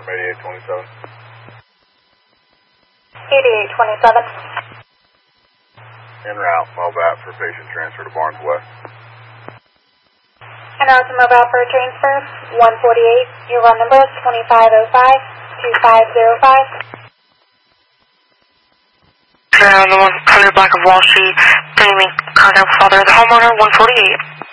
8827. 8827. En route, mobile for patient transfer to Barnes West. En route to mobile for transfer, 148. Your run number is 2505-2505. On the 100 block of Wall Street, bringing me contact with father of the homeowner, 148.